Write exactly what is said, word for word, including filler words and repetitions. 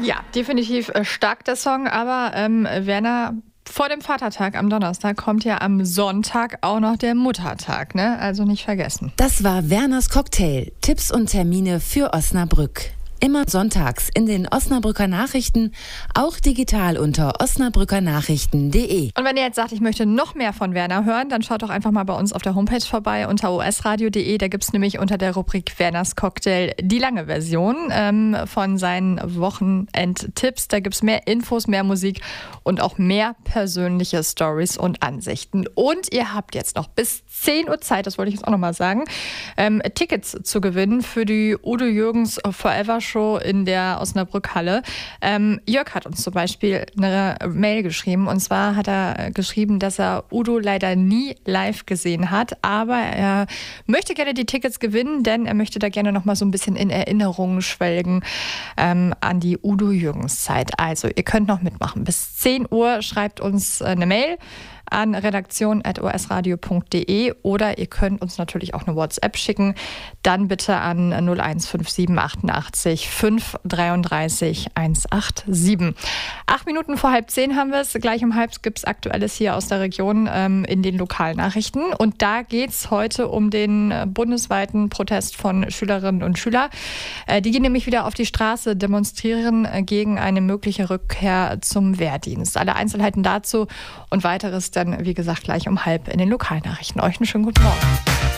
Ja, definitiv äh, stark der Song, aber ähm, Werner, vor dem Vatertag am Donnerstag kommt ja am Sonntag auch noch der Muttertag, ne? Also nicht vergessen. Das war Werners Cocktail. Tipps und Termine für Osnabrück. Immer sonntags in den Osnabrücker Nachrichten, auch digital unter osnabrücker nachrichten punkt de. Und wenn ihr jetzt sagt, ich möchte noch mehr von Werner hören, dann schaut doch einfach mal bei uns auf der Homepage vorbei unter o s radio punkt de. Da gibt es nämlich unter der Rubrik Werners Cocktail die lange Version ähm, von seinen Wochenendtipps. Da gibt es mehr Infos, mehr Musik und auch mehr persönliche Stories und Ansichten. Und ihr habt jetzt noch bis zehn Uhr Zeit, das wollte ich jetzt auch nochmal sagen, ähm, Tickets zu gewinnen für die Udo Jürgens Forever Show in der Osnabrück-Halle. Ähm, Jörg hat uns zum Beispiel eine Mail geschrieben, und zwar hat er geschrieben, dass er Udo leider nie live gesehen hat, aber er möchte gerne die Tickets gewinnen, denn er möchte da gerne noch mal so ein bisschen in Erinnerungen schwelgen ähm, an die Udo Jürgens Zeit. Also ihr könnt noch mitmachen. Bis zehn Uhr schreibt uns eine Mail an redaktion at o s radio punkt de oder ihr könnt uns natürlich auch eine WhatsApp schicken. Dann bitte an null eins fünf sieben achtundachtzig fünf dreiunddreißig hundertsiebenundachtzig. Acht Minuten vor halb zehn haben wir es. Gleich um halb gibt es Aktuelles hier aus der Region ähm, in den Lokalnachrichten. Und da geht es heute um den äh, bundesweiten Protest von Schülerinnen und Schülern. Äh, die gehen nämlich wieder auf die Straße, demonstrieren äh, gegen eine mögliche Rückkehr zum Wehrdienst. Alle Einzelheiten dazu und weiteres dann, wie gesagt, gleich um halb in den Lokalnachrichten. Euch einen schönen guten Morgen.